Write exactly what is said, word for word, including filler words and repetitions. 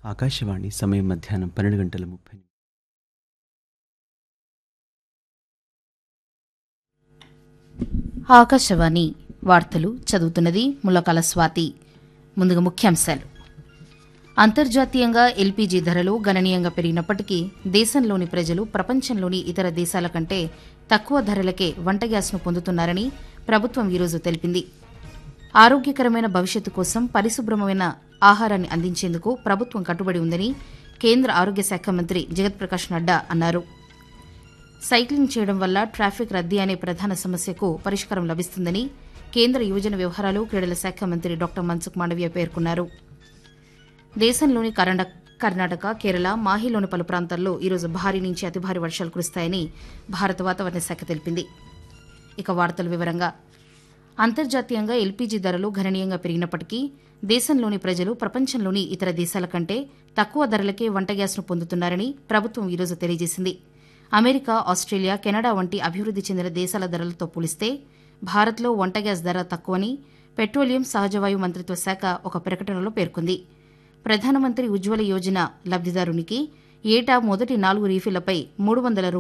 ఆకాశవాణి సమయం మధ్యాహ్నం పన్నెండు గంటల ముప్పై ఆకాశవాణి వార్తలు చదువుతున్నది ములకాల స్వాతి. ముందుగా ముఖ్యాంశాలు. అంతర్జాతీయంగా ఎల్పీజీ ధరలు గణనీయంగా పెరిగినప్పటికీ దేశంలోని ప్రజలు ప్రపంచంలోని ఇతర దేశాల కంటే తక్కువ ధరలకే వంట గ్యాస్ను పొందుతున్నారని ప్రభుత్వం ఈరోజు తెలిపింది. ఆరోగ్యకరమైన భవిష్యత్తు కోసం పరిశుభ్రమైన ఆహారాన్ని అందించేందుకు ప్రభుత్వం కట్టుబడి ఉందని కేంద్ర ఆరోగ్య శాఖ మంత్రి జగత్ప్రకాష్ నడ్డా అన్నారు. సైక్లింగ్ చేయడం వల్ల ట్రాఫిక్ రద్దీ అనే ప్రధాన సమస్యకు పరిష్కారం లభిస్తుందని కేంద్ర యువజన వ్యవహారాలు క్రీడల శాఖ మంత్రి డాక్టర్ మన్సుఖ్ మాండవీయ పేర్కొన్నారు. దేశంలోని కర్ణాటక, కేరళ, మాహిలోని పలు ప్రాంతాల్లో ఈరోజు భారీ నుంచి అతి భారీ వర్షాలు కురుస్తాయని భారత వాతావరణ శాఖ తెలిపింది. ఇక వార్తల వివరంగా. అంతర్జాతీయంగా ఎల్పీజీ ధరలు గణనీయంగా పెరిగినప్పటికీ దేశంలోని ప్రజలు ప్రపంచంలోని ఇతర దేశాల కంటే తక్కువ ధరలకే వంట గ్యాస్ను పొందుతున్నారని ప్రభుత్వం ఈరోజు తెలియజేసింది. అమెరికా, ఆస్ట్రేలియా, కెనడా వంటి అభివృద్ది చెందిన దేశాల ధరలతో పోలిస్తే భారత్లో వంట గ్యాస్ ధర తక్కువని పెట్రోలియం, సహజవాయు మంత్రిత్వ శాఖ ఒక ప్రకటనలో పేర్కొంది. ప్రధానమంత్రి ఉజ్వల యోజన లబ్దిదారునికి ఏటా మొదటి నాలుగు రీఫిళ్లపై మూడు వందల